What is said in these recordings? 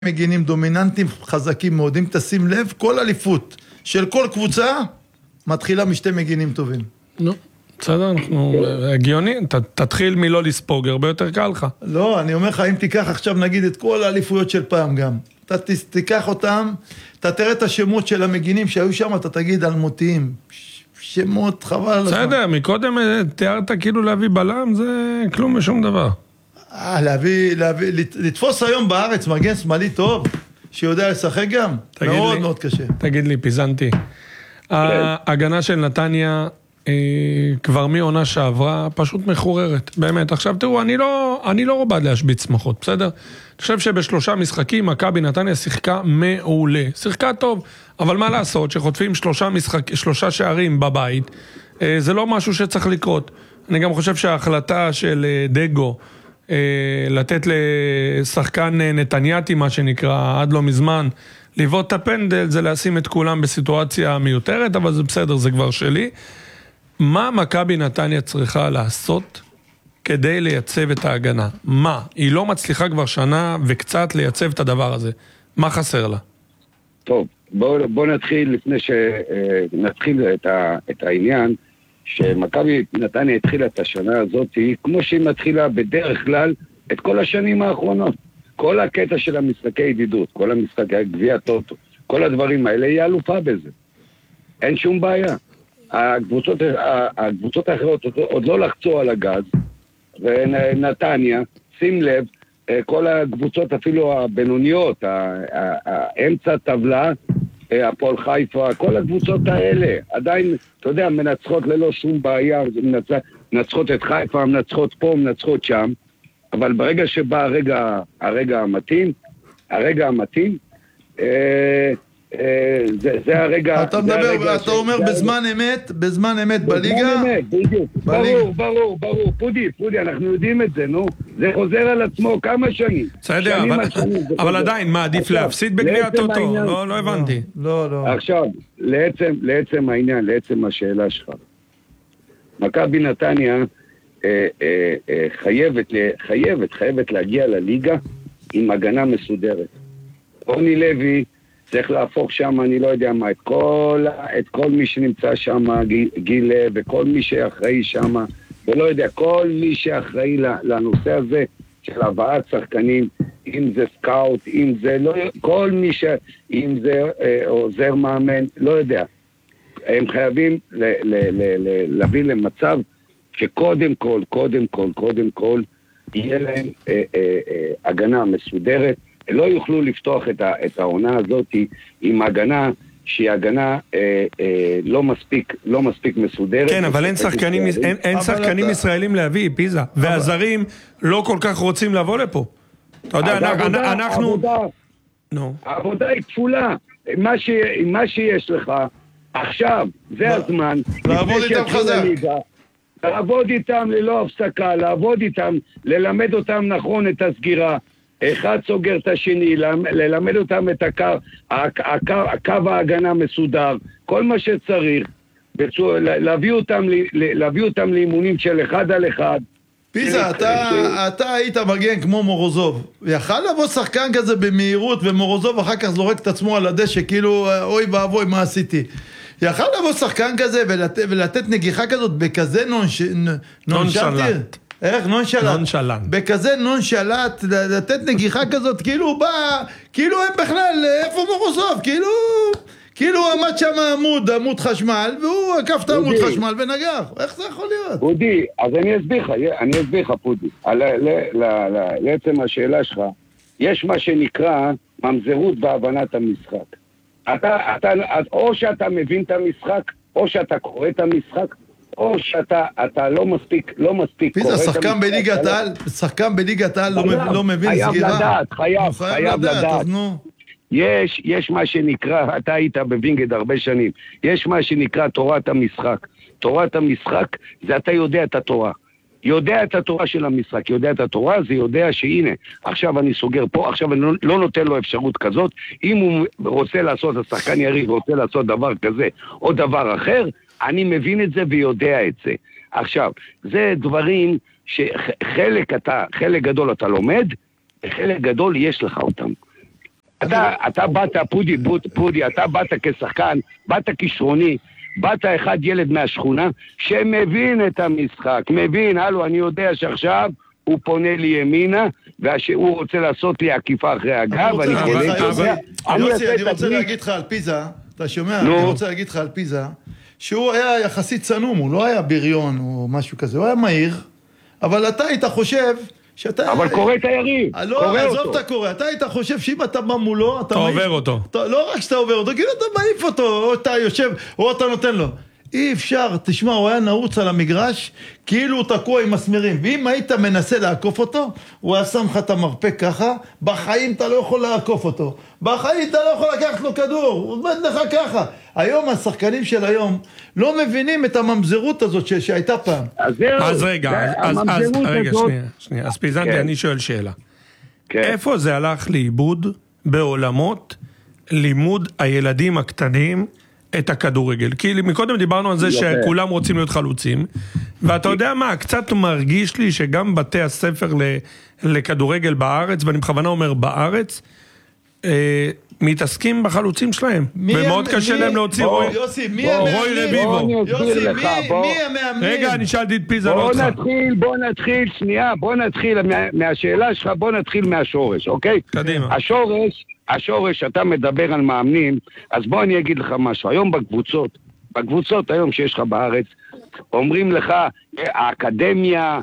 מגינים דומיננטיים חזקים מאוד. אם תשים לב, כל אליפות של כל קבוצה מתחילה משתי מגינים טובים. נו, בסדר, אנחנו הגיוני, תתחיל מלא לספוג, הרבה יותר קל לך. לא, אני אומר לך, אם תיקח עכשיו נגיד את כל האליפויות של פעם גם, אתה תיקח אותם, אתה תראה את השמות של המגינים שהיו שם, אתה תגיד אלמותיים, שמות חבל על הזמן. בסדר, מקודם תיארת כאילו להביא בלם, זה כלום ושום דבר. לתפוס היום בארץ מגן שמאלי טוב, שיודע לשחק גם, מאוד מאוד קשה. תגיד לי, פיזנתי, ההגנה של נתניה כבר מעונה שעברה פשוט מחוררת, באמת. עכשיו תראו, אני לא רובד להשביץ שמחות, בסדר? אני חושב שבשלושה משחקים מכבי נתניה שיחקה מעולה, שיחקה טוב, אבל מה לעשות שחוטפים שלושה שערים בבית, זה לא משהו שצריך לקרות. אני גם חושב שההחלטה של דגו לתת לשחקן נתניאתי, מה שנקרא, עד לא מזמן, לבעוט את הפנדל, זה לשים את כולם בסיטואציה מיותרת, אבל זה בסדר, זה כבר שלי. מה מכבי נתניה צריכה לעשות כדי לייצב את ההגנה? מה? היא לא מצליחה כבר שנה וקצת לייצב את הדבר הזה. מה חסר לה? טוב, בוא נתחיל לפני שנתחיל את העניין, שמכבי נתניה התחילה את השנה הזאת, כמו שהיא מתחילה בדרך כלל את כל השנים האחרונות. כל הקטע של המשחקי ידידות, כל המשחקי גביע טוטו, כל הדברים האלה, היא אלופה בזה. אין שום בעיה. הקבוצות האחרות עוד לא לחצו על הגז, ונתניה, שים לב, כל הקבוצות אפילו הבינוניות, האמצע טבלה, הפועל חיפה, כל הקבוצות האלה, עדיין, אתה יודע, מנצחות ללא שום בעיה, מנצחות את חיפה, מנצחות פה, מנצחות שם, אבל ברגע שבא הרגע המתאים, זה הרגע... אתה אומר בזמן אמת בליגה? ברור, פודי, אנחנו יודעים את זה, נו. זה חוזר על עצמו כמה שנים. בסדר, אבל עדיין, מה, עדיף להפסיד בגביע טוטו? לא הבנתי. לא. עכשיו, לעצם העניין, לעצם השאלה שלך. מכבי נתניה חייבת להגיע לליגה עם הגנה מסודרת. רוני לוי צריך להפוך שם, אני לא יודע מה, את כל מי שנמצא שם, גילה, וכל מי שאחראי שם, ולא יודע, כל מי שאחראי לנושא הזה של הבאת שחקנים, אם זה סקאוט, אם זה לא, כל מי אם זה עוזר מאמן, לא יודע. הם חייבים להביא למצב שקודם כל, יהיה להם הגנה מסודרת, לא יוכלו לפתוח את העונה הזאת עם הגנה שהיא הגנה לא מספיק מסודרת. כן, אבל אין שחקנים ישראלים להביא, פיזה, והזרים לא כל כך רוצים לבוא לפה. אתה יודע, אנחנו... העבודה היא כפולה. מה שיש לך עכשיו, זה הזמן. לעבוד איתם חזק. לעבוד איתם ללא הפסקה, לעבוד איתם, ללמד אותם נכון את הסגירה. אחד סוגר את השני, ללמד אותם את הקו ההגנה מסודר, כל מה שצריך, להביא אותם לאימונים של 1 על 1. פיזה, אתה היית מגן כמו מורוזוב, ויכל לבוא שחקן כזה במהירות, ומורוזוב אחר כך זורק את עצמו על הדשא, כאילו אוי ואבוי מה עשיתי. יכל לבוא שחקן כזה ולתת נגיחה כזאת בכזה נונשלנט. איך? נונשלנט. בכזה נונשלנט, לתת נגיחה כזאת, כאילו הוא בא, כאילו הם בכלל, איפה מורוזוב? כאילו עמד שם עמוד חשמל, והוא עקף את העמוד חשמל ונגח. איך זה יכול להיות? פודי, אז אני אסביר לך, פודי. לעצם השאלה שלך, יש מה שנקרא ממזרות בהבנת המשחק. או שאתה מבין את המשחק, או שאתה קורא את המשחק, או שאתה לא מספיק פיזה, שחקן בליגת העל לא מבין סגירה. חייב לדעת. יש מה שנקרא, אתה היית בווינגד הרבה שנים, יש מה שנקרא תורת המשחק. תורת המשחק זה אתה יודע את התורה. יודע את התורה של המשחק, יודע את התורה, זה יודע שהנה, עכשיו אני סוגר פה, עכשיו אני לא נותן לו אפשרות כזאת, אם הוא רוצה לעשות, השחקן יריב רוצה לעשות דבר כזה או דבר אחר, אני מבין את זה ויודע את זה. עכשיו, זה דברים שחלק גדול אתה לומד, וחלק גדול יש לך אותם. אתה באת, פודי, אתה באת כשחקן, באת כישרוני, באת אחד ילד מהשכונה, שמבין את המשחק, מבין, אני יודע שעכשיו הוא פונה לי ימינה, והוא רוצה לעשות לי עקיפה אחרי הגב, אני רוצה להגיד לך על פיזה, אתה שומע? אני רוצה להגיד לך על פיזה, שהוא היה יחסית צנום, הוא לא היה בריון או משהו כזה, הוא היה מהיר, אבל אתה היית חושב שאתה... אבל קורא את היריב, לא, עזוב את הקורא, אתה היית חושב שאם אתה בא מולו, אתה עובר אותו. לא רק שאתה עובר אותו, כאילו אתה מעיף אותו, או אתה יושב, או אתה נותן לו. אי אפשר, תשמע, הוא היה נעוץ על המגרש, כאילו הוא תקוע עם מסמרים, ואם היית מנסה לעקוף אותו, הוא היה שם לך את המרפק ככה, בחיים אתה לא יכול לעקוף אותו, בחיים אתה לא יכול לקחת לו כדור, הוא עומד לך ככה. היום השחקנים של היום לא מבינים את הממזרות הזאת שהייתה פעם. אז רגע, שנייה, אז פיזנטי, אני שואל שאלה. איפה זה הלך לאיבוד בעולמות לימוד הילדים הקטנים את הכדורגל? כי מקודם דיברנו על זה שכולם רוצים להיות חלוצים, ואתה יודע מה, קצת מרגיש לי שגם בתי הספר לכדורגל בארץ, ואני בכוונה אומר בארץ, מתעסקים בחלוצים שלהם, ומאוד קשה להם להוציא רוי רביבו. יוסי, מי המאמנים? רגע, אני שאלתי את פיזה, לא אותך. בוא נתחיל מהשאלה שלך, בוא נתחיל מהשורש, אוקיי? קדימה. השורש, אתה מדבר על מאמנים, אז בוא אני אגיד לך משהו. היום בקבוצות היום שיש לך בארץ, אומרים לך, האקדמיה,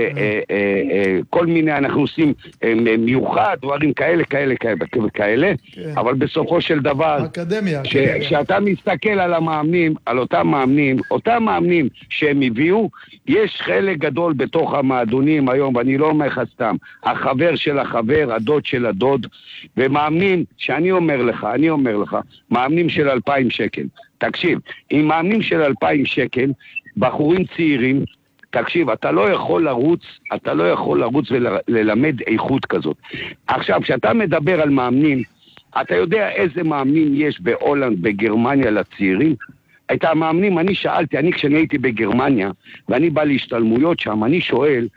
כל מיני, אנחנו עושים מיוחד, דברים כאלה, אבל בסופו של דבר, כשאתה מסתכל על המאמנים, על אותם מאמנים שהם הביאו, יש חלק גדול בתוך המועדונים היום, ואני לא אומר לך סתם, החבר של החבר, הדוד של הדוד, ומאמנים שאני אומר לך, מאמנים של 2,000 שקל. תקשיב, עם מאמנים של 2,000 שקל, בחורים צעירים, תקשיב, אתה לא יכול לרוץ וללמד איכות כזאת. עכשיו, כשאתה מדבר על מאמנים, אתה יודע איזה מאמנים יש בהולנד, בגרמניה לצעירים? את המאמנים, אני כשאני הייתי בגרמניה, ואני בא להשתלמויות שם, אני שואל,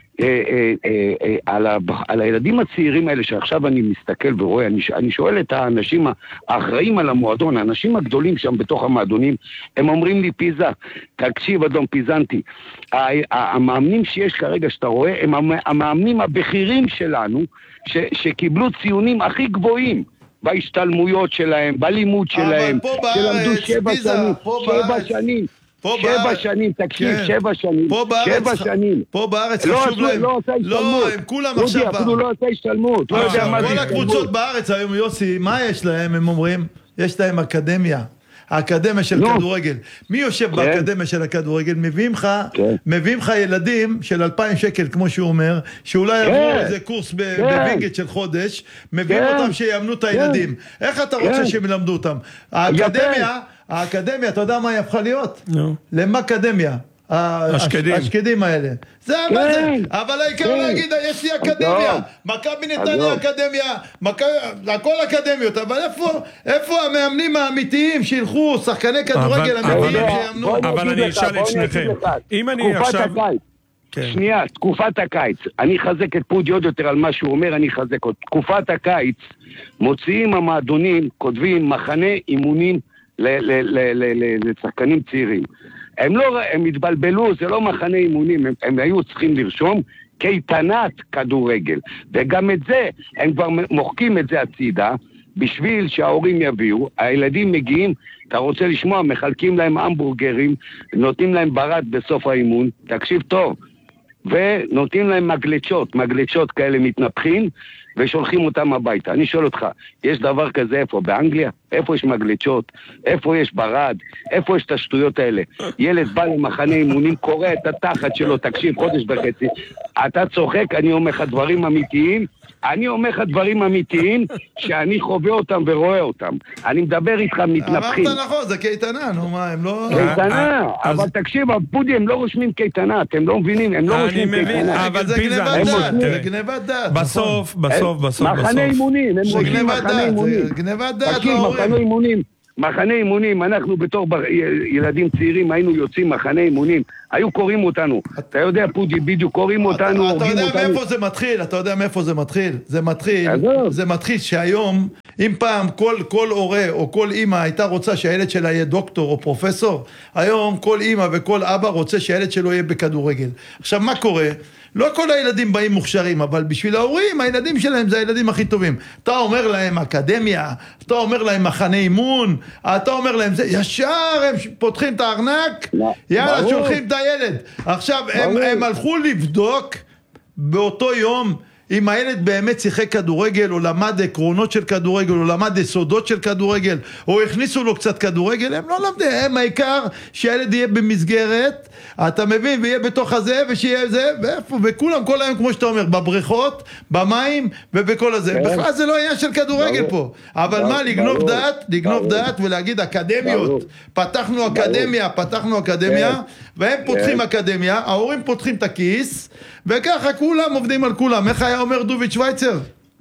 על הילדים הצעירים האלה שעכשיו אני מסתכל ורואה, אני שואל את האנשים האחראים על המועדון, האנשים הגדולים שם בתוך המועדונים, הם אומרים לי, פיזה, תקשיב אדום פיזנטי, המאמנים שיש כרגע שאתה רואה, הם המאמנים הבכירים שלנו, שקיבלו ציונים הכי גבוהים בהשתלמויות שלהם, בלימוד שלהם, שלמדו 7 שנים. 7 שנים, תקשיב, 7 שנים. פה בארץ חשוב להם. לא, הם כולם עכשיו... אפילו לא עושה השתלמות. כל הקבוצות בארץ היום, יוסי, מה יש להם? הם אומרים, יש להם אקדמיה. האקדמיה של כדורגל. מי יושב באקדמיה של הכדורגל? מביאים לך ילדים של 2,000 שקל, כמו שהוא אומר, שאולי יבואו איזה קורס בווינגייט של חודש, מביאים אותם שיאמנו את הילדים. איך אתה רוצה שהם ילמדו אותם? האקדמיה, אתה יודע מה היא הפכה להיות? למה אקדמיה? השקדים האלה. זה המזה. אבל העיקר להגיד, יש לי אקדמיה. מכבי נתניה אקדמיה. הכל אקדמיות. אבל איפה המאמנים האמיתיים שילכו, שחקני כדורגל אמיתיים שיאמנו? אבל אני אשאל את שניכם. אם אני עכשיו... שנייה, תקופת הקיץ. אני אחזק את פודי עוד יותר על מה שהוא אומר, אני אחזק עוד. תקופת הקיץ, מוציאים המועדונים, כותבים מחנה אימונים לשחקנים צעירים. הם התבלבלו, זה לא מחנה אימונים, הם היו צריכים לרשום קייטנת כדורגל. וגם את זה, הם כבר מוחקים את זה הצידה, בשביל שההורים יביאו, הילדים מגיעים, אתה רוצה לשמוע, מחלקים להם המבורגרים, נותנים להם ברד בסוף האימון, תקשיב טוב, ונותנים להם מגלצ'ות כאלה מתנפחים, ושולחים אותם הביתה. אני שואל אותך, יש דבר כזה איפה? באנגליה? איפה יש מגלצ'ות? איפה יש ברד? איפה יש את השטויות האלה? ילד בא למחנה אימונים, קורא את התחת שלו, תקשיב, חודש וחצי. אתה צוחק, אני אומר לך דברים אמיתיים, שאני חווה אותם ורואה אותם. אני מדבר איתך מתנפחים. אמרת נכון, זה קייטנה, נו מה, הם לא... קייטנה, אבל תקשיב, פודי, הם לא רושמים קייטנה, אתם לא מבינים, הם לא רושמים קייטנה. אבל זה גנבת דעת. בסוף. מחנה אימונים, הם רושמים מחנה אימונים. גנבת דעת להורים. מחנה אימונים, אנחנו בתור ילדים צעירים היינו יוצאים מחנה אימונים, היו קוראים אותנו, אתה יודע פודי, בדיוק קוראים אותנו, אתה יודע מאיפה זה מתחיל, זה מתחיל שהיום, אם פעם כל הורה או כל אמא הייתה רוצה שהילד שלה יהיה דוקטור או פרופסור, היום כל אמא וכל אבא רוצה שהילד שלו יהיה בכדורגל. עכשיו מה קורה? לא כל הילדים באים מוכשרים, אבל בשביל ההורים, הילדים שלהם זה הילדים הכי טובים. אתה אומר להם אקדמיה, אתה אומר להם מחנה אימון, אתה אומר להם זה, ישר הם פותחים את הארנק, יאללה, שולחים את הילד. עכשיו, הם הלכו לבדוק באותו יום, אם הילד באמת שיחק כדורגל, או למד עקרונות של כדורגל, או למד יסודות של כדורגל, או הכניסו לו קצת כדורגל, הם לא למדים, הם העיקר שהילד יהיה במסגרת, אתה מבין, ויהיה בתוך הזה, ושיהיה זה, ואיפה, וכולם כל היום, כמו שאתה אומר, בבריכות, במים, ובכל הזה. בכלל זה לא עניין של כדורגל פה. אבל מה, לגנוב דעת ולהגיד אקדמיות. פתחנו אקדמיה, והם פותחים אקדמיה, ההורים פותחים את הכיס, וככה כולם עובדים על כולם. איך היה אומר דוביץ' שוויצר?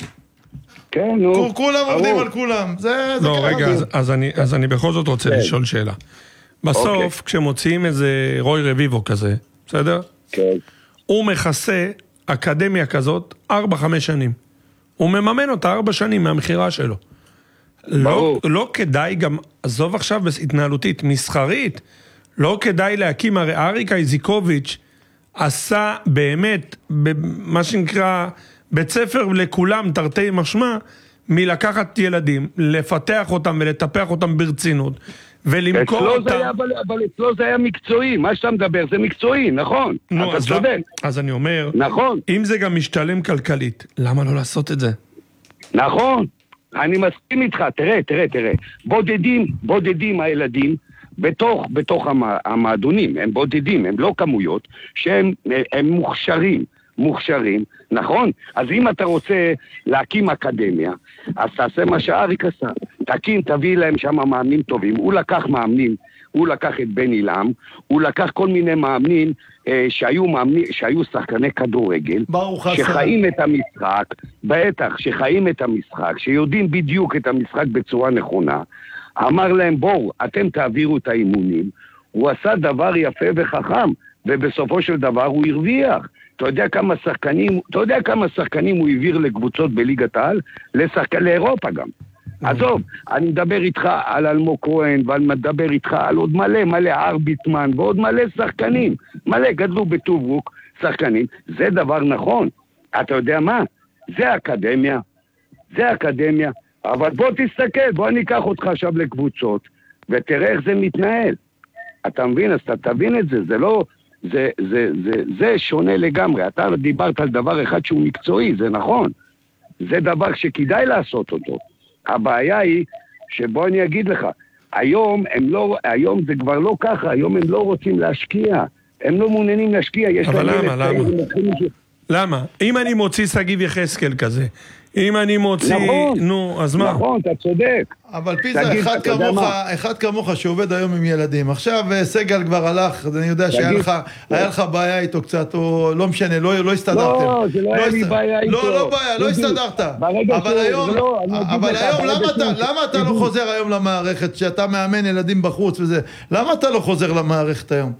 כן, נו. כולם עובדים על כולם. לא, רגע, אז אני בכל זאת רוצה לשאול שאלה. בסוף, כשמוציאים איזה רוי רביבו כזה, בסדר? כן. הוא מכסה אקדמיה כזאת 4-5 שנים. הוא מממן אותה 4 שנים מהמחירה שלו. לא כדאי גם, עזוב עכשיו התנהלותית, מסחרית, לא כדאי להקים, הרי אריק איזיקוביץ' עשה באמת, מה שנקרא, בית ספר לכולם, תרתי משמע, מלקחת ילדים, לפתח אותם ולטפח אותם ברצינות, ולמכור אותם. אבל אצלו זה היה מקצועי, מה שאתה מדבר זה מקצועי, נכון? נו, אז אני אומר, נכון. אם זה גם משתלם כלכלית, למה לא לעשות את זה? נכון, אני מסכים איתך, תראה, בודדים הילדים, בתוך המועדונים, הם בודדים, הם לא כמויות, שהם מוכשרים, נכון? אז אם אתה רוצה להקים אקדמיה, אז תעשה מה שאריק עשה, תביא להם שם מאמנים טובים, הוא לקח מאמנים, הוא לקח את בן אילם, הוא לקח כל מיני מאמנים שהיו שחקני כדורגל, שחיים את המשחק, בטח, שחיים את המשחק, שיודעים בדיוק את המשחק בצורה נכונה, אמר להם בואו, אתם תעבירו את האימונים, הוא עשה דבר יפה וחכם, ובסופו של דבר הוא הרוויח. אתה יודע כמה שחקנים הוא העביר לקבוצות בליגת העל? לאירופה גם. עזוב, אני מדבר איתך על אלמוג כהן, ואני מדבר איתך על עוד מלא ארביטמן, ועוד מלא שחקנים, מלא גדלו בטוברוק שחקנים, זה דבר נכון. אתה יודע מה? זה אקדמיה, אבל בוא תסתכל, בוא ניקח אותך עכשיו לקבוצות, ותראה איך זה מתנהל. אתה מבין? אז אתה תבין את זה, זה לא, זה שונה לגמרי. אתה דיברת על דבר אחד שהוא מקצועי, זה נכון. זה דבר שכדאי לעשות אותו. הבעיה היא, שבוא אני אגיד לך, היום זה כבר לא ככה, היום הם לא רוצים להשקיע. הם לא מעוניינים להשקיע. אבל למה? אם אני מוציא סגיב יחזקאל כזה, אם אני מוציא... נו, אז מה? נכון, אתה צודק. אבל פיזה, אחד כמוך שעובד היום עם ילדים. עכשיו סגל כבר הלך, אז אני יודע שהיה לך בעיה איתו קצת, או לא משנה, לא הסתדרתם. לא, זה לא היה לי בעיה איתו. לא בעיה, לא הסתדרת. אבל היום, למה אתה לא חוזר היום למערכת, שאתה מאמן ילדים בחוץ וזה? למה אתה לא חוזר למערכת היום?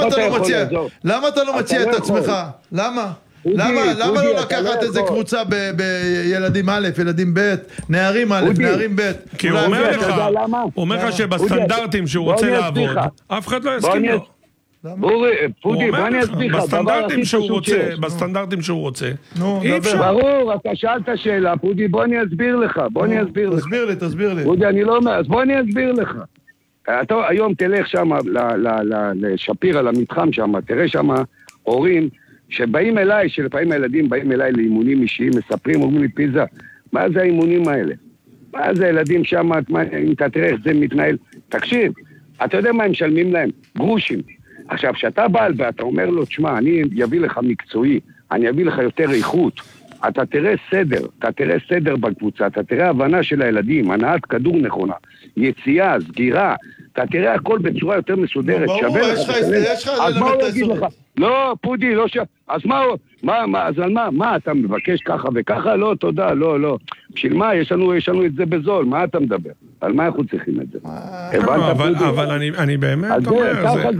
למה אתה לא מציע את עצמך? למה? למה לא לקחת איזה קבוצה בילדים א', ילדים ב', נערים א', נערים ב'? כי הוא אומר לך שבסטנדרטים שהוא רוצה לעבוד, אף אחד לא יסכים לו. פודי, בוא אני אסביר לך, בסטנדרטים שהוא רוצה. ברור, אתה שאלת שאלה, פודי, בוא אני אסביר לך. תסביר לי. פודי, אני לא אומר, אז בוא אני אסביר לך. אתה היום תלך שם לשפירה, למתחם שם, תראה שם הורים, שבאים אליי, שלפעמים הילדים באים אליי לאימונים אישיים, מספרים, אומרים לי פיזה, מה זה האימונים האלה? מה זה הילדים שם, אם אתה תראה איך זה מתנהל? תקשיב, אתה יודע מה הם משלמים להם? גרושים. עכשיו, כשאתה בא ואתה אומר לו, תשמע, אני אביא לך מקצועי, אני אביא לך יותר איכות, אתה תראה סדר בקבוצה, אתה תראה הבנה של הילדים, הנעת כדור נכונה, יציאה, סגירה, אתה תראה הכל בצורה יותר מסודרת. ברור, יש לך ללמד את הסודות. לא, פודי, לא אז אז על מה, אתה מבקש ככה וככה? לא, תודה, לא. בשביל מה? יש לנו את זה בזול, מה אתה מדבר? על מה אנחנו צריכים את זה? אבל אני באמת אומר,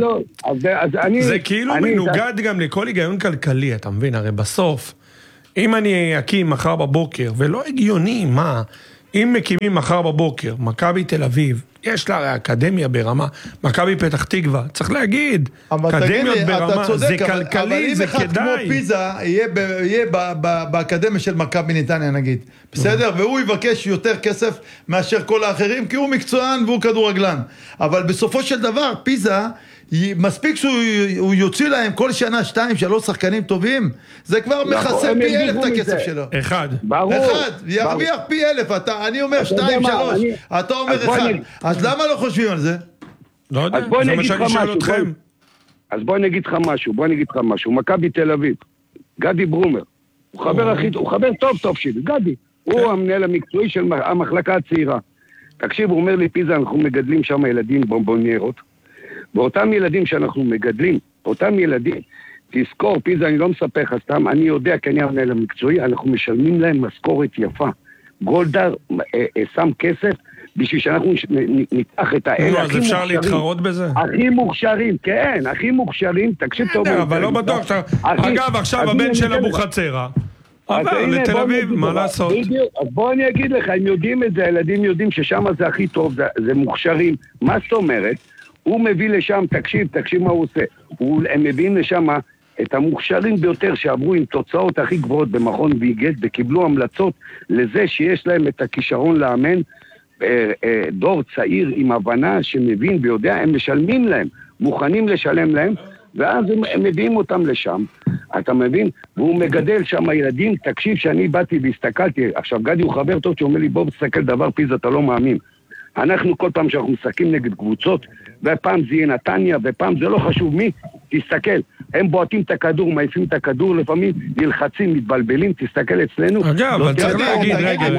זה כאילו מנוגד גם לכל היגיון כלכלי, אתה מבין? הרי בסוף, אם אני אקים מחר בבוקר, ולא הגיוני, מה? אם מקימים מחר בבוקר, מכבי תל אביב, יש לה הרי אקדמיה ברמה, מכבי פתח תקווה, צריך להגיד, אקדמיות ברמה, זה כלכלי, זה כדאי. אבל אם אחד כמו פיזה יהיה באקדמיה של מכבי נתניה נגיד, בסדר? והוא יבקש יותר כסף מאשר כל האחרים, כי הוא מקצוען והוא כדורגלן. אבל בסופו של דבר, פיזה, מספיק שהוא יוציא להם כל שנה 2-3 שחקנים טובים, זה כבר מכסה פי 1,000 את הכסף שלו. אחד, ירוויח פי 1,000, אני אומר 2-3, אתה אומר 1, אז למה לא חושבים על זה? לא יודע, זה מה שאני שואל אתכם. אז בוא נגיד לך משהו, מכבי תל אביב, גדי ברומר, הוא חבר טוב שלי, גדי, הוא המנהל המקצועי של המחלקה הצעירה. תקשיב, הוא אומר לי, פיזה, אנחנו מגדלים שם ילדים בומבוניירות, ואותם ילדים שאנחנו מגדלים, אותם ילדים, תזכור, פיזה, אני לא מספר לך סתם, אני יודע, כי אני המנהל המקצועי, אנחנו משלמים להם משכורת יפה. גולדהר שם כסף בשביל שאנחנו ניקח את האלה הכי מוכשרים. אז אפשר להתחרות בזה? הכי מוכשרים, תקשיב טוב. אבל לא בטוח. אגב, עכשיו הבן של אבוחצירא עבר לתל אביב, מה לעשות? אז בוא אני אגיד לך, הם יודעים את זה, הילדים יודעים ששם זה הכי טוב, זה מוכשרים. מה זאת אומרת? הוא מביא לשם, תקשיב מה הוא עושה. הם מביאים לשם את המוכשרים ביותר שעברו עם תוצאות הכי גבוהות במכון ויגט, וקיבלו המלצות לזה שיש להם את הכישרון לאמן, דור צעיר עם הבנה שמבין ויודע, הם משלמים להם, מוכנים לשלם להם, ואז הם מביאים אותם לשם, אתה מבין? והוא מגדל שם ילדים, תקשיב שאני באתי והסתכלתי, עכשיו גדי הוא חבר טוב שאומר לי, בוא תסתכל דבר פיזה, אתה לא מאמין. אנחנו כל פעם שאנחנו משחקים נגד קבוצות, ופעם זה יהיה נתניה, ופעם זה לא חשוב מי, תסתכל, הם בועטים את הכדור, מעיפים את הכדור, לפעמים נלחצים, מתבלבלים, תסתכל אצלנו. אגב, אבל צריך להגיד,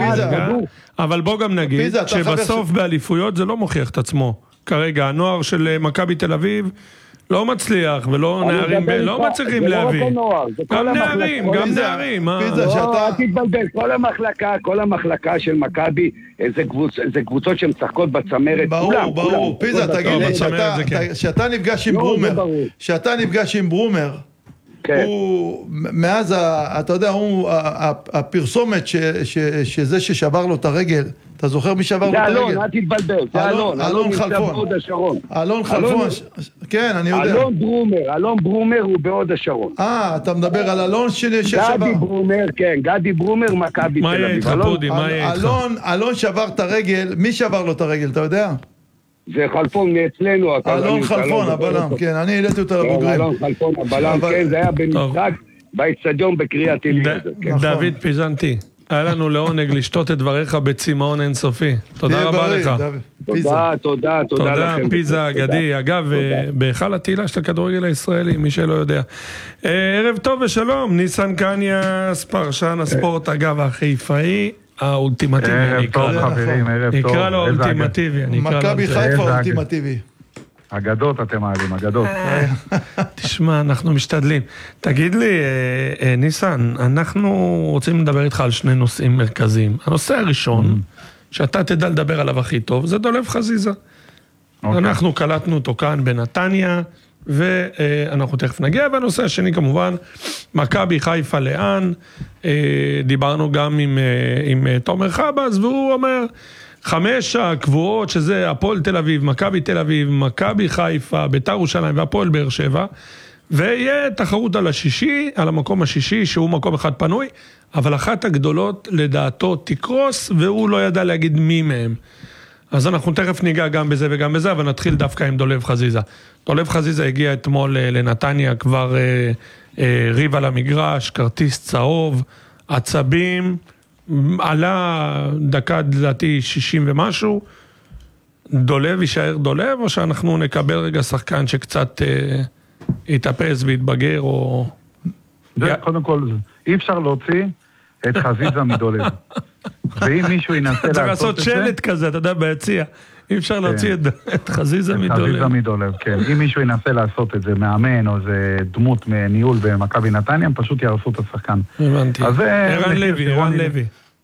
אבל בוא גם נגיד, שבסוף באליפויות זה לא מוכיח את עצמו. כרגע, הנוער של מכבי תל אביב לא מצליח, ולא נערים, לא מצליחים להביא. גם נערים. לא, תתבלבל, כל המחלקה של מכבי, זה קבוצות שמשחקות בצמרת. ברור. פיזה, תגיד לי, שאתה נפגש עם ברומר, הוא, מאז, אתה יודע, הוא, הפרסומת שזה ששבר לו את הרגל, אתה זוכר מי שבר לו את הרגל? זה אלון, אל תתבלבל, זה אלון חלפון. אלון חלפון, כן, אני יודע. אלון ברומר הוא בהוד השרון. אתה מדבר על אלון ששבר? גדי ברומר, כן, גדי ברומר, מכבי תל אביב. מה יהיה איתך, פודי, מה יהיה איתך? אלון שבר את הרגל, מי שבר לו את הרגל, אתה יודע? זה חלפון מאצלנו. אלון חלפון, הבלם, כן, אני העליתי אותו לבוגרים. אלון חלפון, הבלם, כן, זה היה במשחק, באצטדיון בקריית אליעזר. דוד פיזנטי, היה לנו לעונג לשתות את דבריך בצמאון אינסופי. תודה רבה לך. תודה לכם. פיזה אגדי. אגב, בהיכל התהילה של הכדורגל הישראלי, מי שלא יודע. ערב טוב ושלום, ניסן קניאס, פרשן הספורט, אגב, החיפאי. האולטימטיבי, ערב טוב חברים, ערב טוב. נקרא לו אולטימטיבי. מכבי חיפה אולטימטיבי. אגדות אתם מעלים, אגדות. תשמע, אנחנו משתדלים. תגיד לי, ניסן, אנחנו רוצים לדבר איתך על שני נושאים מרכזיים. הנושא הראשון, שאתה תדע לדבר עליו הכי טוב, זה דולב חזיזה. אנחנו קלטנו אותו כאן בנתניה, ואנחנו תכף נגיע, והנושא השני כמובן, מכבי חיפה לאן, דיברנו גם עם תומר חבאז, והוא אומר, 5 הקבועות, שזה הפועל תל אביב, מכבי תל אביב, מכבי חיפה, בית"ר ירושלים והפועל באר שבע, ויהיה תחרות על המקום השישי, שהוא מקום אחד פנוי, אבל אחת הגדולות לדעתו תקרוס, והוא לא ידע להגיד מי מהם. אז אנחנו תכף ניגע גם בזה וגם בזה, אבל נתחיל דווקא עם דולב חזיזה. דולב חזיזה הגיע אתמול לנתניה, כבר ריב על המגרש, כרטיס צהוב, עצבים, עלה דקה לדעתי 60 ומשהו. דולב יישאר דולב, או שאנחנו נקבל רגע שחקן שקצת יתאפס ויתבגר, או... קודם כל, אי אפשר להוציא את חזיזה מדולב. ואם מישהו ינסה לעשות את זה... צריך לעשות שלט כזה, אתה יודע, ביציע. אי אפשר להוציא את חזיזה מדולב. חזיזה מדולב, כן. אם מישהו ינסה לעשות את זה, מאמן או זה דמות מניהול במכבי נתניה, הם פשוט יהרסו את השחקן. הבנתי. ערן לוי.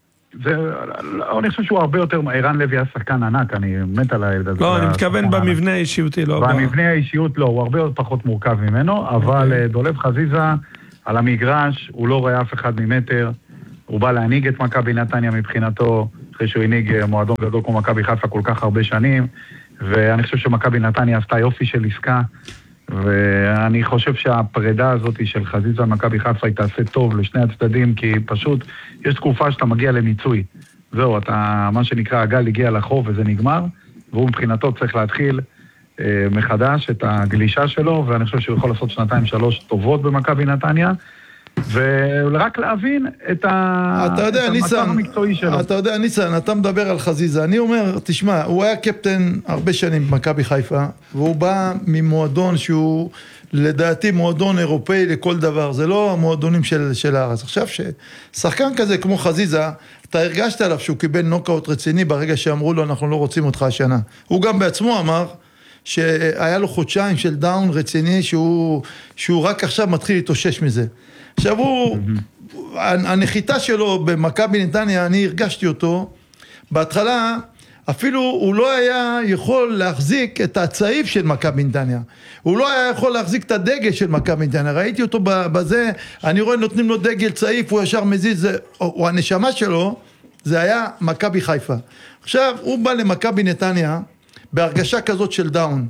אני חושב שהוא הרבה יותר... ערן לוי היה שחקן ענק, אני מת על הילד הזה. לא, אני מתכוון במבנה האישיותי, לא... במבנה האישיות לא, הוא הרבה פחות מורכב ממנו, אבל דולב חזיזה על המגרש, הוא לא רואה אף אחד ממטר, הוא בא להנהיג את מכבי נתניה מבחינתו, אחרי שהוא הנהיג מועדון גדול כמו מכבי חיפה כל כך הרבה שנים, ואני חושב שמכבי נתניה עשתה יופי של עסקה, ואני חושב שהפרידה הזאת של חזיזה מכבי חיפה היא תעשה טוב לשני הצדדים, כי פשוט יש תקופה שאתה מגיע למיצוי. זהו, אתה, מה שנקרא, הגל הגיע לחוף וזה נגמר, והוא מבחינתו צריך להתחיל מחדש את הגלישה שלו, ואני חושב שהוא יכול לעשות 2-3 טובות במכבי נתניה, ורק להבין את המצב המקצועי שלו. אתה יודע, ניסן, אתה מדבר על חזיזה. אני אומר, תשמע, הוא היה קפטן הרבה שנים במכבי חיפה, והוא בא ממועדון שהוא, לדעתי, מועדון אירופאי לכל דבר. זה לא המועדונים של הארץ. עכשיו ששחקן כזה כמו חזיזה, אתה הרגשת עליו שהוא קיבל נוקאוט רציני ברגע שאמרו לו, אנחנו לא רוצים אותך השנה. הוא גם בעצמו אמר, שהיה לו חודשיים של דאון רציני, שהוא רק עכשיו מתחיל להתאושש מזה. עכשיו הנחיתה שלו במכבי נתניה, אני הרגשתי אותו, בהתחלה אפילו הוא לא היה יכול להחזיק את הצעיף של מכבי נתניה, הוא לא היה יכול להחזיק את הדגל של מכבי נתניה, ראיתי אותו בזה, אני רואה נותנים לו דגל צעיף, הוא ישר מזיז, או הנשמה שלו, זה היה מכבי חיפה. עכשיו הוא בא למכבי נתניה, בהרגשה כזאת של דאון,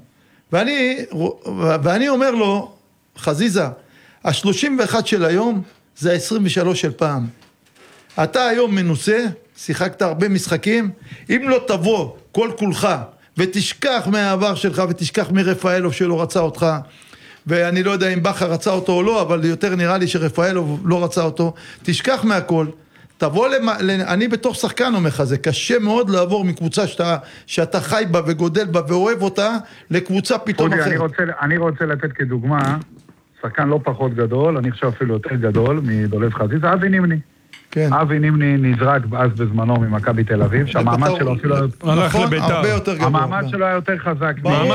ואני אומר לו, חזיזה, ה-31 של היום זה ה-23 של פעם. אתה היום מנוסה, שיחקת הרבה משחקים, אם לא תבוא כל כולך ותשכח מהעבר שלך ותשכח מרפאלוב שלא רצה אותך, ואני לא יודע אם בכר רצה אותו או לא, אבל יותר נראה לי שרפאלוב לא רצה אותו, תשכח מהכל, תבוא אני בתור שחקן אומר לך, זה קשה מאוד לעבור מקבוצה שאתה חי בה וגודל בה ואוהב אותה, לקבוצה פתאום אחרת. אני רוצה לתת כדוגמה, שחקן לא פחות גדול, אני חושב אפילו יותר גדול מדולב חזיזה, אבי נימני. כן. אבי נימני נזרק אז בזמנו ממכבי תל אביב, שהמעמד שלו אפילו... הלך לביתר. הרבה יותר גדול. המעמד שלו היה יותר חזק.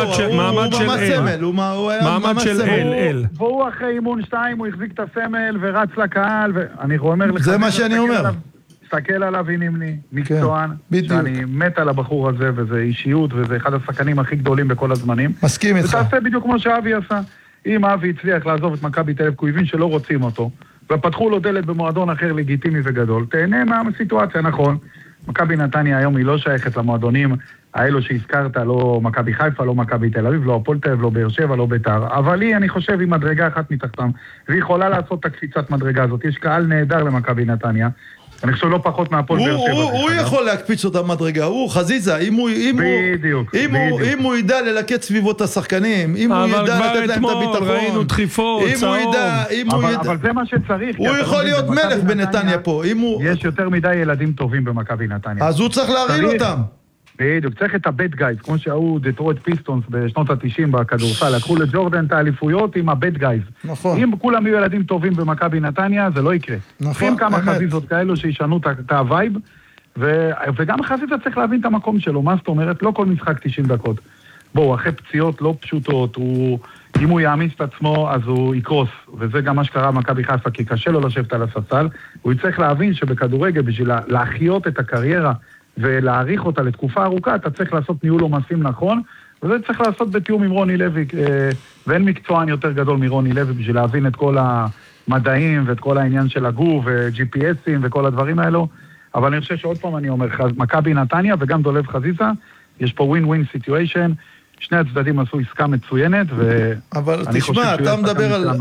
מעמד של אל. והוא אחרי אימון 2, הוא החזיק את הסמל ורץ לקהל, ואני אומר לך... זה מה שאני אומר. תסתכל על אבי נימני, מקצוען, שאני מת על הבחור הזה, וזה אישיות, וזה אחד השחקנים הכי גדולים בכל הזמנים. מסכים איתך. ותעשה בדיוק כמו שאבי עשה. אם אבי הצליח לעזוב את מכבי תל אביב, הוא הבין שלא רוצים אותו, ופתחו לו דלת במועדון אחר לגיטימי וגדול, תהנה מהסיטואציה, נכון. מכבי נתניה היום היא לא שייכת למועדונים האלו שהזכרת, לא מכבי חיפה, לא מכבי תל אביב, לא הפועל תל אביב, לא באר שבע, לא ביתר, אבל היא, אני חושב, היא מדרגה אחת מתחתם, והיא יכולה לעשות את הקפיצת מדרגה הזאת. יש קהל נהדר למכבי נתניה, אני חושב לא פחות מהפועל באר שבע. הוא יכול להקפיץ אותה מדרגה, הוא חזיזה, אם הוא ידע ללקט סביבות את השחקנים, אם הוא ידע לתת להם את הביטחון, ראינו דחיפות, אבל זה מה שצריך. הוא יכול להיות מלך בנתניה פה. יש יותר מדי ילדים טובים במכבי נתניה. אז הוא צריך להרעיל אותם. בדיוק, צריך את הבד גייז, כמו שהיו דטרויט פיסטונס בשנות ה-90 בכדורסל, לקחו לג'ורדן את האליפויות עם הבד גייז. נכון. אם כולם יהיו ילדים טובים במכבי נתניה, זה לא יקרה. נכון, אין כמה חזיזות כאלו שישנו את הווייב, וגם חזיזה צריך להבין את המקום שלו, מה זאת אומרת? לא כל משחק 90 דקות. בואו, אחרי פציעות לא פשוטות, אם הוא יעמיס את עצמו, אז הוא יקרוס, וזה גם מה שקרה במכבי חיפה, כי קשה לו לשבת על הספסל, הוא צריך להבין שבכדורגל, בשביל להחיות את הקריירה ולהעריך אותה לתקופה ארוכה, אתה צריך לעשות ניהול עומסים נכון, וזה צריך לעשות בתיאום עם רוני לוי, ואין מקצוען יותר גדול מרוני לוי, בשביל להבין את כל המדעים ואת כל העניין של הגוף ו-GPSים וכל הדברים האלו, אבל אני חושב שעוד פעם אני אומר, מכבי נתניה וגם דולב חזיזה, יש פה win-win situation, שני הצדדים עשו עסקה מצוינת, אבל תשמע, אתה מדבר על...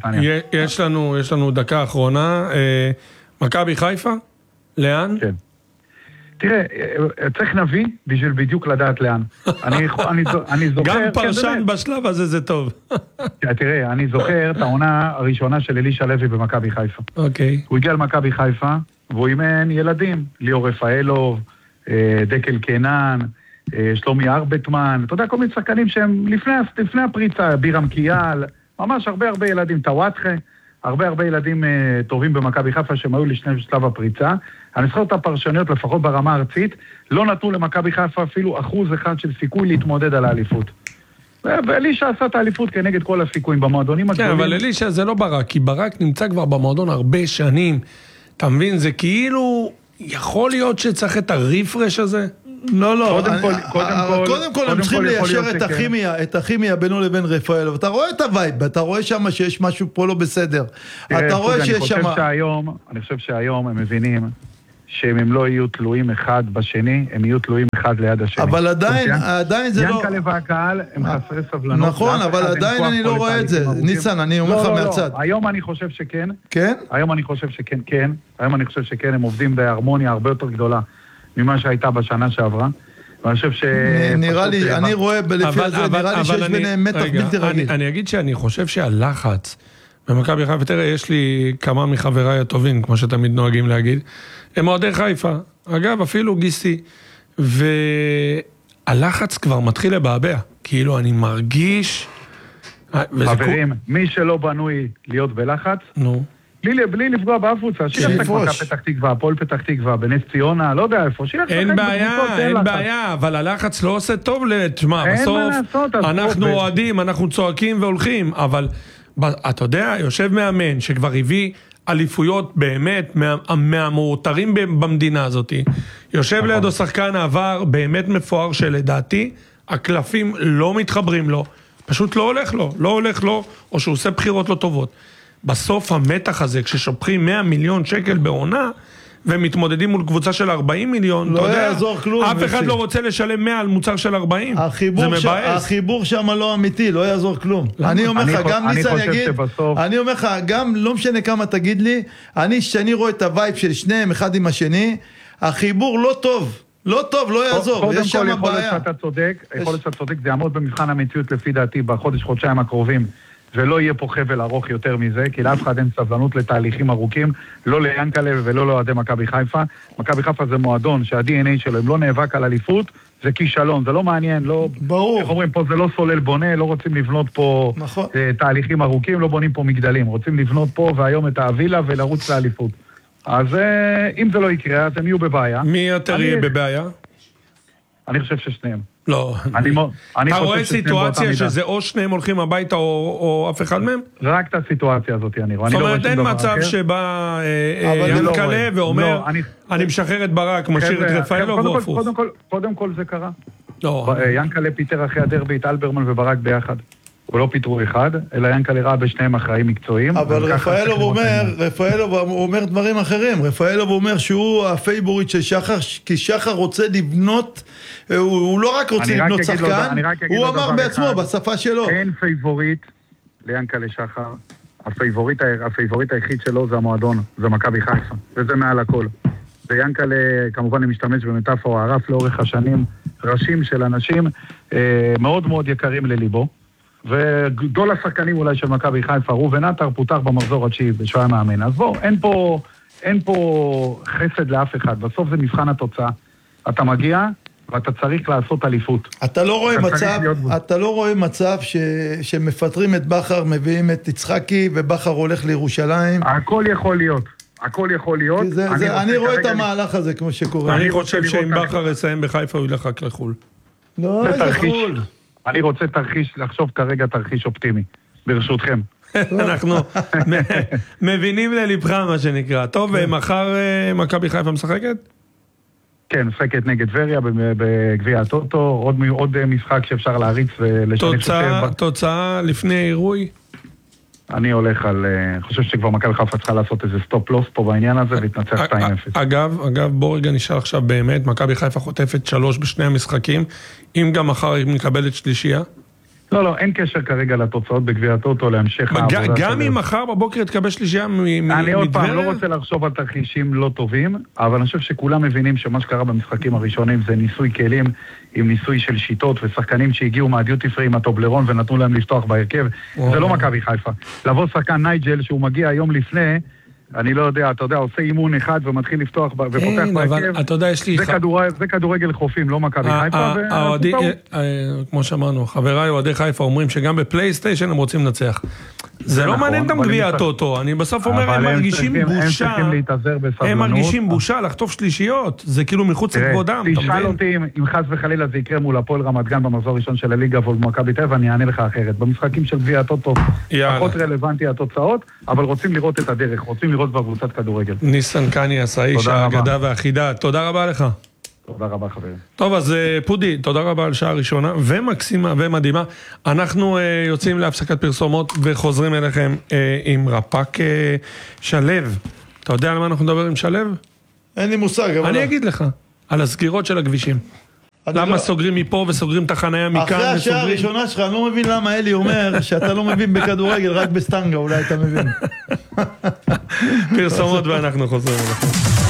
יש לנו דקה אחרונה, מכבי חיפה? לאן? כן. תראה, צריך נביא בשביל בדיוק לדעת לאן. אני זוכר... גם פרשן בשלב הזה זה טוב. תראה, אני זוכר את העונה הראשונה של אלישע לוי במכבי חיפה. אוקיי. הוא הגיע למכבי חיפה, והוא אימן ילדים, ליאור רפאלוב, דקל קנן, שלומי ארבטמן, אתה יודע, כל מיני שחקנים שהם לפני הפריצה, בירם קיאל, ממש הרבה ילדים, טוואטחה, הרבה ילדים טובים במכבי חיפה שהם היו לשני שלב הפריצה. אני זוכר את הפרשניות, לפחות ברמה הארצית, לא נתנו למכבי חיפה אפילו 1% של סיכוי להתמודד על האליפות. ואלישע עשה את האליפות כנגד כל הסיכויים במועדונים הגדולים. כן, אבל אלישע זה לא ברק, כי ברק נמצא כבר במועדון הרבה שנים. אתה מבין, זה כאילו, יכול להיות שצריך את הריפרש הזה? לא, קודם כל הם צריכים ליישר את הכימיה בינו לבין רפאלוב. אתה רואה את הווייב, אתה רואה שם שיש משהו פה לא בסדר. אתה רואה שיש שם... אני חושב שהיום הם מבינים שהם לא יהיו תלויים אחד בשני, הם יהיו תלויים אחד ליד השני. אבל עדיין זה לא... ינקלה והקהל הם חסרי סבלנות. נכון, אבל עדיין אני לא רואה את זה. ניסן, אני אומר לך מהצד. היום אני חושב שכן. כן? היום אני חושב שכן, כן. היום אני חושב שכן, הם עובדים בהרמוניה הרבה יותר גדולה ממה שהייתה בשנה שעברה. ואני חושב ש... נראה לי, אני רואה לפי הזה, נראה לי שיש ביניהם מתח בלתי רגיל. אני אגיד שאני חושב שהלחץ במכבי חיפה, תראה, יש לי כמה מחבריי הטובים, כמו שתמיד נוהגים להגיד, הם אוהדי חיפה. אגב, אפילו גיסי. והלחץ כבר מתחיל לבעבע. כאילו, אני מרגיש... חברים, מי שלא בנוי להיות בלחץ, בלי לפגוע באף קבוצה, שילך מכבי פתח תקווה, הפועל פתח תקווה, בנס ציונה, לא יודע איפה, שילך אין בעיה, אבל הלחץ לא עושה טוב תשמע, בסוף אנחנו אוהדים, אנחנו צועקים והולכים, אבל אתה יודע, יושב מאמן שכבר הביא אליפויות באמת מהמאותרים במדינה הזאת, יושב לידו שחקן העבר באמת מפואר שלדעתי הקלפים לא מתחברים לו, פשוט לא הולך לו, או שהוא עושה בחירות לא טובות. בסוף המתח הזה, כששופכים 100 מיליון שקל בעונה, ומתמודדים מול קבוצה של 40 מיליון, לא יעזור כלום. אף אחד לא רוצה לשלם 100 על מוצר של 40. זה מבאס. החיבור שם לא אמיתי, לא יעזור כלום. אני אומר לך, גם ניסן יגיד, אני אומר לך, גם לא משנה כמה תגיד לי, שאני רואה את הווייב של שניהם, אחד עם השני, החיבור לא טוב. לא טוב, לא יעזור, יש שם בעיה. יכול להיות שאתה צודק, זה יעמוד במבחן המציאות לפי דעתי בחודש-חודשיים הקרובים. ולא יהיה פה חבל ארוך יותר מזה, כי לאף אחד אין סבלנות לתהליכים ארוכים, לא ליאנקלה ולא לאוהדי מכבי חיפה. מכבי חיפה זה מועדון שה-DNA שלו, אם לא נאבק על אליפות, זה כישלון, זה לא מעניין, לא... ברור. איך אומרים, פה זה לא סולל בונה, לא רוצים לבנות פה נכון. תהליכים ארוכים, לא בונים פה מגדלים, רוצים לבנות פה והיום את האווילה ולרוץ לאליפות. אז אם זה לא יקרה, אז הם יהיו בבעיה. מי יותר יהיה בבעיה? אני חושב ששניהם. לא. אתה רואה סיטואציה שזה או שניהם הולכים הביתה או אף אחד מהם? רק את הסיטואציה הזאת אני רואה. זאת אומרת, אין מצב שבא ינקלה ואומר, אני משחרר את ברק, משאיר את רפאלוב או הפוך. קודם כל זה קרה. ינקלה פיטר אחרי הדרבי את אלברמן וברק ביחד. הוא לא פיטרו אחד, אלא ינקלה ראה בשניהם אחראים מקצועיים. אבל רפאלוב אומר דברים אחרים. רפאלוב אומר שהוא הפייבוריט של שחר, כי שחר רוצה לבנות, הוא לא רק רוצה לבנות שחקן, הוא אמר בעצמו, בשפה שלו. אין פייבוריט לינקלה שחר. הפייבוריט היחיד שלו זה המועדון, זה מכבי חיפה, וזה מעל הכל. ויאנקלה כמובן משתמש במטאפורה הרף לאורך השנים, ראשים של אנשים מאוד מאוד יקרים לליבו. וגדול השחקנים אולי של מכבי חיפה, ראובן עטר פותח במחזור התשיעי בשעה מאמן. אז בוא, אין פה חסד לאף אחד. בסוף זה מבחן התוצאה. אתה מגיע ואתה צריך לעשות אליפות. אתה לא רואה מצב שמפטרים את בכר, מביאים את יצחקי ובכר הולך לירושלים. הכל יכול להיות. אני רואה את המהלך הזה כמו שקורה. אני חושב שאם בכר יסיים בחיפה הוא ילך רק לחול. לא, איזה חול. אני רוצה לחשוב כרגע תרחיש אופטימי, ברשותכם. אנחנו מבינים ללבך מה שנקרא. טוב, מחר מכבי חיפה משחקת? כן, משחקת נגד טבריה בגביע הטוטו, עוד משחק שאפשר להריץ תוצאה לפני אירוי? אני הולך חושב שכבר מכבי חיפה צריכה לעשות איזה סטופ לוס פה בעניין הזה והתנצח 2-0. אגב, בוא רגע נשאל עכשיו באמת, מכבי חיפה חוטפת 3 בשני המשחקים, אם גם מחר היא מקבלת שלישייה? לא, אין קשר כרגע לתוצאות בגביע הטוטו, להמשך העבודה. גם אם מחר בבוקר תקבל שלישייה מדבר? אני עוד פעם לא רוצה לחשוב על תרחישים לא טובים, אבל אני חושב שכולם מבינים שמה שקרה במשחקים הראשונים זה ניסוי כלים, עם ניסוי של שיטות ושחקנים שהגיעו מהדיוטי פרי עם הטובלרון ונתנו להם לפתוח בהרכב. זה לא מכבי חיפה. לבוא שחקן נייג'ל שהוא מגיע יום לפני, אני לא יודע, אתה יודע, עושה אימון אחד ומתחיל לפתוח ופותח בהרכב. זה כדורגל חופים, לא מכבי חיפה. כמו שאמרנו, חבריי אוהדי חיפה אומרים שגם בפלייסטיישן הם רוצים לנצח. זה לא מעניין גם גביע הטוטו, אני בסוף אומר, הם מרגישים בושה לחטוף שלישיות, זה כאילו מחוץ לכבודם. תשאל אותי אם חס וחלילה זה יקרה מול הפועל רמת גן במחזור הראשון של הליגה ומכבי תל אביב, אני אענה לך אחרת. במשחקים של גביע הטוטו פחות רלוונטי התוצאות, אבל רוצים לראות את הדרך, רוצים לראות בקבוצת כדורגל. ניסן קניאס, האיש האגדה והחידה, תודה רבה לך. תודה רבה חברים. טוב, אז פודי, תודה רבה על שעה ראשונה ומקסימה ומדהימה. אנחנו יוצאים להפסקת פרסומות וחוזרים אליכם עם רפ"ק שלו. אתה יודע על מה אנחנו מדבר עם שלו? אין לי מושג, אבל... אני אגיד לך, על הסגירות של הכבישים. למה סוגרים מפה וסוגרים את החניה מכאן? אחרי השעה הראשונה שלך, אני לא מבין למה אלי אומר שאתה לא מבין בכדורגל, רק בסטנגה, אולי אתה מבין. פרסומות ואנחנו חוזרים.